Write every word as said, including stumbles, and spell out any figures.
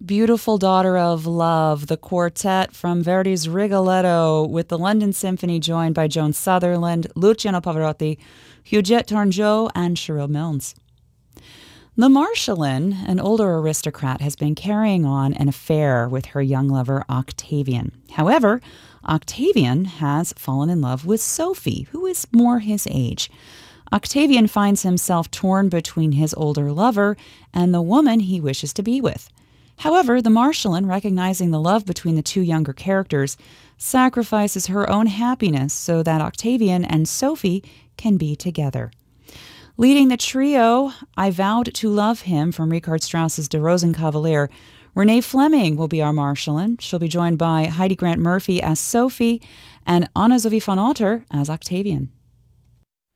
Beautiful Daughter of Love, the quartet from Verdi's Rigoletto, with the London Symphony joined by Joan Sutherland, Luciano Pavarotti, Huguette Turgeon, and Cheryl Milnes. The Marschallin, an older aristocrat, has been carrying on an affair with her young lover Octavian. However, Octavian has fallen in love with Sophie, who is more his age. Octavian finds himself torn between his older lover and the woman he wishes to be with. However, the Marschallin, recognizing the love between the two younger characters, sacrifices her own happiness so that Octavian and Sophie can be together. Leading the trio, I Vowed to Love Him from Richard Strauss's Der Rosenkavalier, Renee Fleming will be our Marschallin. She'll be joined by Heidi Grant Murphy as Sophie and Anna Sophie von Otter as Octavian.